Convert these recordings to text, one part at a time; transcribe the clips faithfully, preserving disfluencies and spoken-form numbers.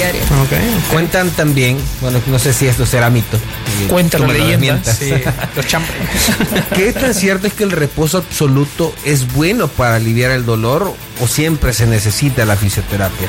diarias. Okay, okay. Cuentan también, bueno, no sé si esto será mito. Cuentan las leyendas, sí, los chambres. ¿Qué tan cierto es que el reposo absoluto es bueno para aliviar el dolor o siempre se necesita la fisioterapia?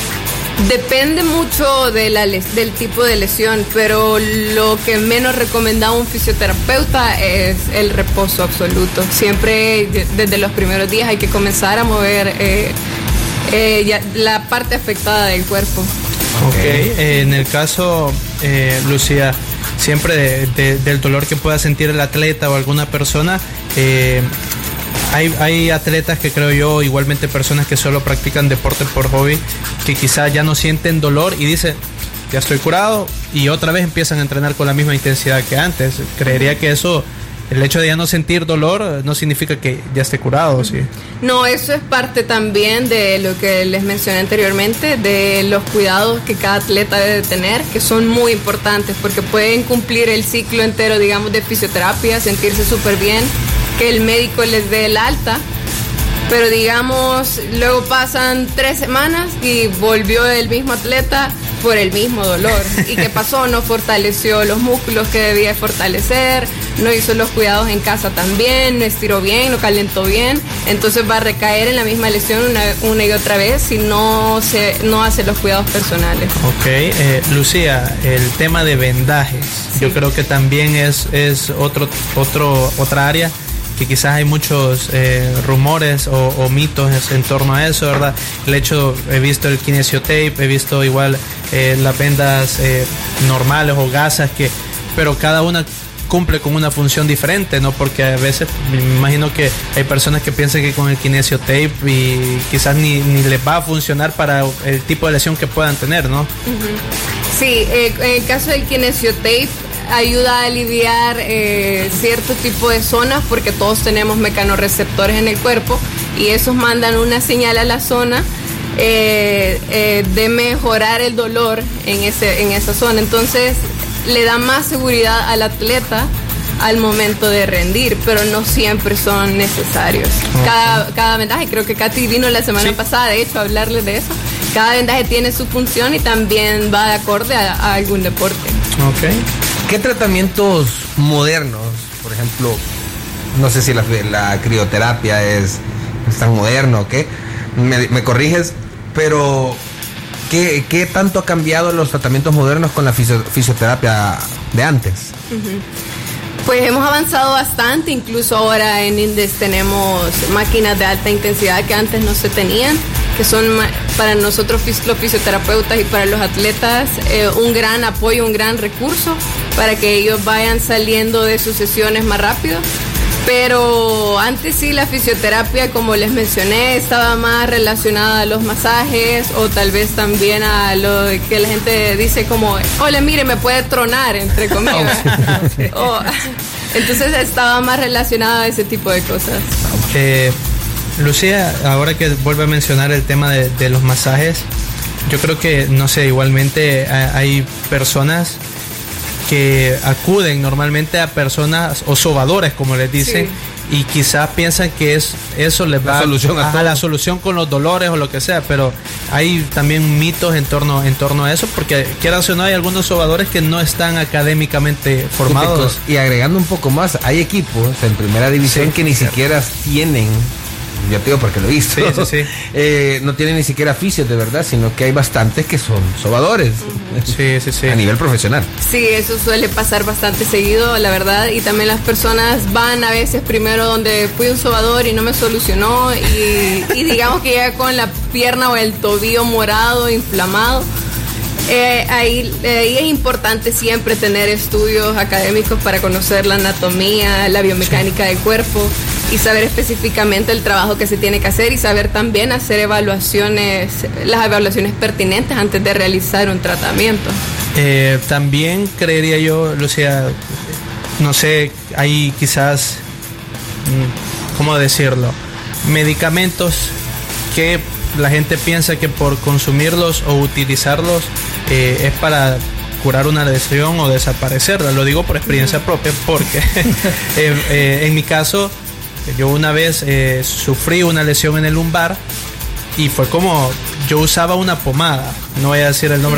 Depende mucho de la les- del tipo de lesión, pero lo que menos recomendaba un fisioterapeuta es el reposo absoluto. Siempre desde los primeros días hay que comenzar a mover eh, eh, ya, la parte afectada del cuerpo. Ok, eh, en el caso, eh, Lucía, siempre de, de, del dolor que pueda sentir el atleta o alguna persona, eh, Hay, hay atletas que creo yo, igualmente personas que solo practican deporte por hobby, que quizás ya no sienten dolor y dicen, ya estoy curado, y otra vez empiezan a entrenar con la misma intensidad que antes. Creería que eso, el hecho de ya no sentir dolor, no significa que ya esté curado, ¿sí? No, eso es parte también de lo que les mencioné anteriormente, de los cuidados que cada atleta debe tener, que son muy importantes, porque pueden cumplir el ciclo entero, digamos, de fisioterapia, sentirse súper bien, que el médico les dé el alta, pero digamos, luego pasan tres semanas y volvió el mismo atleta por el mismo dolor. ¿Y qué pasó? No fortaleció los músculos que debía fortalecer, no hizo los cuidados en casa también, no estiró bien, no calentó bien, entonces va a recaer en la misma lesión una, una y otra vez si no, se, no hace los cuidados personales. Ok, eh, Lucía, el tema de vendajes, sí. Yo creo que también es, es otro, otro, otra área que quizás hay muchos eh, rumores o, o mitos en torno a eso, ¿verdad? El hecho, he visto el kinesiotape, he visto igual eh, las vendas eh, normales o gasas, que, pero cada una cumple con una función diferente, ¿no? Porque a veces me imagino que hay personas que piensan que con el kinesiotape y quizás ni, ni les va a funcionar para el tipo de lesión que puedan tener, ¿no? Uh-huh. Sí, eh, en el caso del kinesiotape ayuda a aliviar eh, cierto tipo de zonas, porque todos tenemos mecanorreceptores en el cuerpo y esos mandan una señal a la zona eh, eh, de mejorar el dolor en, ese, en esa zona. Entonces le da más seguridad al atleta al momento de rendir, pero no siempre son necesarios. Okay. Cada, cada vendaje, creo que Katy vino la semana sí. pasada, de hecho, a hablarles de eso. Cada vendaje tiene su función y también va de acorde a, a algún deporte. Okay. ¿Qué tratamientos modernos, por ejemplo, no sé si la, la crioterapia es, es tan moderno o qué, me, me corriges, pero ¿qué, ¿qué tanto ha cambiado los tratamientos modernos con la fisio, fisioterapia de antes? Uh-huh. Pues hemos avanzado bastante, incluso ahora en INDES tenemos máquinas de alta intensidad que antes no se tenían, que son para nosotros los fisioterapeutas y para los atletas eh, un gran apoyo, un gran recurso para que ellos vayan saliendo de sus sesiones más rápido. Pero antes sí, la fisioterapia, como les mencioné, estaba más relacionada a los masajes o tal vez también a lo que la gente dice como, hola, mire, me puede tronar, entre comillas. o, entonces estaba más relacionada a ese tipo de cosas. Eh, Lucía, ahora que vuelve a mencionar el tema de, de los masajes, yo creo que, no sé, igualmente hay personas que acuden normalmente a personas o sobadores, como les dicen, sí. y quizás piensan que es eso les va la solución a, a la solución con los dolores o lo que sea, pero hay también mitos en torno en torno a eso, porque quieras o no, hay algunos sobadores que no están académicamente formados. Y agregando un poco más, hay equipos en primera división sí, que ni cierto. siquiera tienen, yo te digo porque lo he visto, sí, sí, sí. Eh, no tienen ni siquiera fisios de verdad, sino que hay bastantes que son sobadores. Uh-huh. Sí, sí, sí. A nivel profesional. Sí, eso suele pasar bastante seguido, la verdad, y también las personas van a veces primero donde fui un sobador y no me solucionó, y, y digamos que llega con la pierna o el tobillo morado, inflamado. Eh, ahí, ahí es importante siempre tener estudios académicos para conocer la anatomía, la biomecánica sí. del cuerpo y saber específicamente el trabajo que se tiene que hacer y saber también hacer evaluaciones, las evaluaciones pertinentes antes de realizar un tratamiento. Eh, también creería yo, Lucía, no sé, hay quizás, ¿cómo decirlo? Medicamentos que la gente piensa que por consumirlos o utilizarlos eh, es para curar una lesión o desaparecerla. Lo digo por experiencia propia porque eh, eh, en mi caso yo una vez eh, sufrí una lesión en el lumbar y fue como yo usaba una pomada, no voy a decir el nombre